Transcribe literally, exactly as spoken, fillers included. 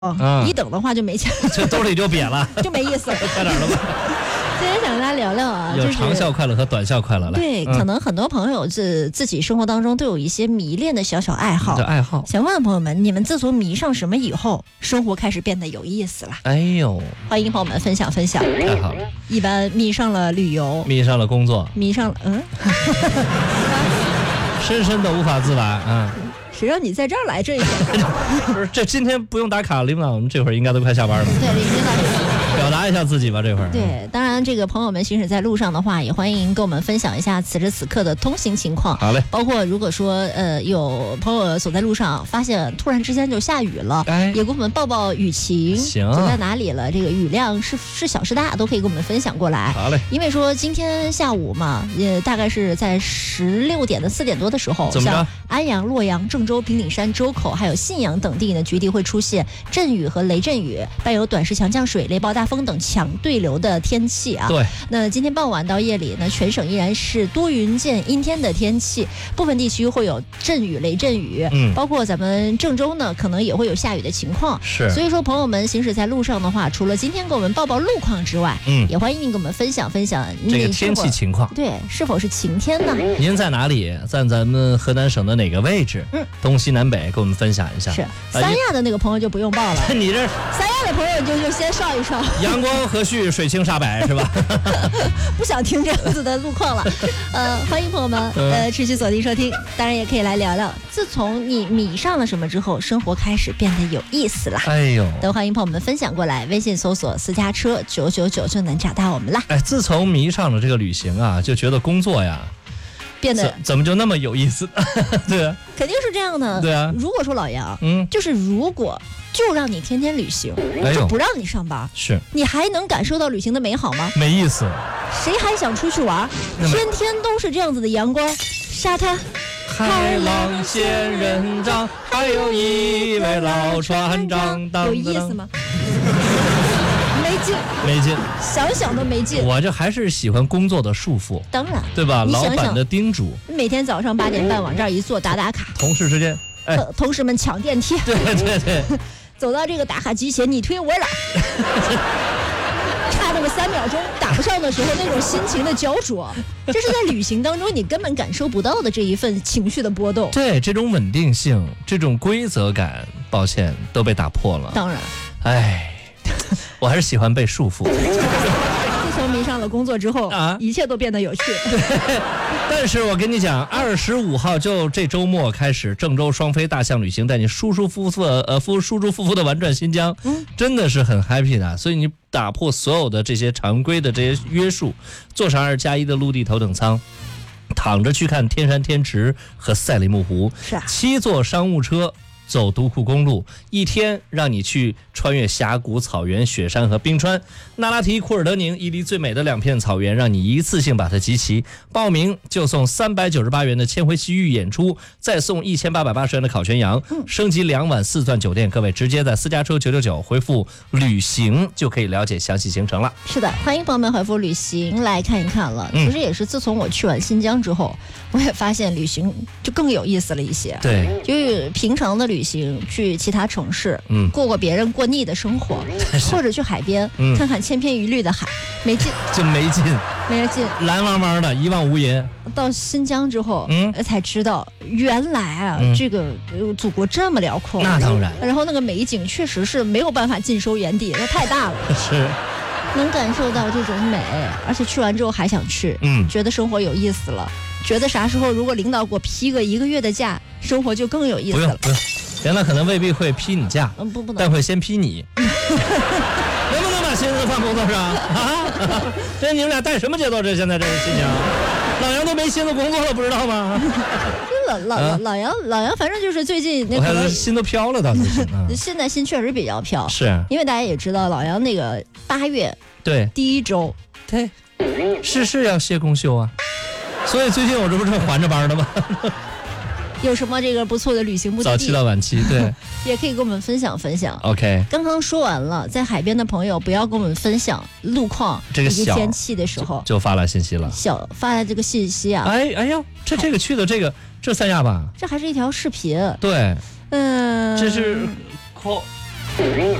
嗯， 一等的话就没钱， 这兜里就瘪了， 就没意思了。 快点了吧。 今天想跟大家聊聊啊， 有长效快乐和短效快乐了。 对， 嗯、 可能很多朋友自自己生活当中都有一些迷恋的小小爱好。 这爱好， 想问问朋友们，你们自从迷上什么以后，生活开始变得有意思了？ 哎呦， 欢迎朋友们分享分享。 太好了。 一般迷上了旅游， 迷上了工作， 迷上了嗯， 深深的无法自拔。嗯。 谁让你在这儿来这一会不是，这今天不用打卡，领导，我们这会儿应该都快下班了。 对，领导表达一下自己吧，这会儿。 对，当然，这个朋友们行驶在路上的话，也欢迎跟我们分享一下此时此刻的通行情况。 好嘞。 包括如果说呃有朋友走在路上，发现突然之间就下雨了， 哎， 也给我们报报雨情。 行。 走在哪里了？这个雨量是是小是大，都可以给我们分享过来。 好嘞。 因为说今天下午嘛，也大概是在十六点的四点多的时候，像安阳、洛阳、郑州、平顶山、周口还有信阳等地呢，局地会出现阵雨和雷阵雨，伴有短时强降水、雷暴大风等强对流的天气啊。 对。 那今天傍晚到夜里呢，全省依然是多云见阴天的天气，部分地区会有阵雨、雷阵雨， 嗯， 包括咱们郑州呢，可能也会有下雨的情况。 是。 所以说，朋友们行驶在路上的话，除了今天给我们报报路况之外， 嗯， 也欢迎您给我们分享分享这个天气情况。 对，是否是晴天呢？ 您在哪里？在咱们河南省的哪个位置？ 嗯， 东西南北，跟我们分享一下。 是。三亚的那个朋友就不用报了， 你这三亚的朋友就就先上一上。 阳光和煦，水清沙白，是吧？ 不想听这样子的路况了。呃，欢迎朋友们呃持续锁定收听，当然也可以来聊聊，自从你迷上了什么之后，生活开始变得有意思了。 哎呦， 都欢迎朋友们分享过来，微信搜索私家车九九九就能找到我们啦。 哎，自从迷上了这个旅行啊，就觉得工作呀变得怎么就那么有意思？对啊， 肯定是这样的。 对啊， 如果说老杨， 嗯， 就是如果就让你天天旅行， 哎、 就不让你上班， 是你还能感受到旅行的美好吗？ 没意思。 谁还想出去玩？天天都是这样子的阳光、沙滩。 海浪仙人掌，还有一位老船长。 有意思吗？没劲， 没劲， 想想都没劲。 我这还是喜欢工作的束缚， 当然， 对吧？ 想想老板的叮嘱， 每天早上八点半往这儿一坐，打打卡， 同事之间， 哎，同事们抢电梯， 对对对， 走到这个打卡机前，你推我揽，差那么三秒钟打不上的时候，那种心情的焦灼，这是在旅行当中你根本感受不到的这一份情绪的波动。 对，这种稳定性，这种规则感，抱歉，都被打破了。 当然， 哎。我还是喜欢被束缚。 自从迷上了工作之后啊，一切都变得有趣。 对，但是我跟你讲，二十五号就这周末开始，郑州双飞大象旅行带你舒舒服服的呃舒舒舒服服的玩转新疆，嗯，真的是很 happy 的。所以你打破所有的这些常规的这些约束，坐上二加一的陆地头等舱。躺着去看天山天池和赛里木湖， 是啊， 七座商务车走独库公路，一天让你去穿越峡谷、草原、雪山和冰川。那拉提、库尔德宁，伊犁最美的两片草原，让你一次性把它集齐。报名就送三百九十八元的千回西域演出，再送一千八百八十元的烤全羊，升级两晚四钻酒店。各位直接在私家车九九九回复旅行就可以了解详细行程了。 是的，欢迎朋友们回复旅行来看一看了。 嗯、 其实也是自从我去完新疆之后，我也发现旅行就更有意思了一些。 对， 就是平常的旅行去其他城市，嗯，过过别人过腻的生活，或者去海边、嗯、看看千篇一律的海，没劲， 就没劲， 没劲， 蓝茫茫的，一望无垠。 到新疆之后，嗯，才知道原来啊，嗯、这个祖国这么辽阔。 那当然。 然后那个美景确实是没有办法尽收眼底，那太大了。 是。 能感受到这种美，而且去完之后还想去，嗯，觉得生活有意思了，觉得啥时候如果领导给我批个一个月的假，生活就更有意思了。 不用不用，领导可能未必会批你假， 嗯不不能， 但会先批你。能不能把薪资放工作上啊？这你们俩带什么节奏？这现在这是心情，老杨都没心思工作了，不知道吗？ 老老老老杨老杨，反正就是最近那可能心都飘了，倒是。 现在心确实比较飘， 是因为大家也知道，老杨那个八月对第一周对是是要歇公休啊，所以最近我这不是还着班的吗？ 有什么这个不错的旅行目的地？ 早期到晚期，对， 也可以跟我们分享分享。 OK， 刚刚说完了，在海边的朋友不要跟我们分享路况这个以及天气的时候， 就发来信息了。 小发来这个信息啊， 哎哎呀，这这个去的这个这三亚吧？ 这还是一条视频。 对， 嗯、呃， 这是 call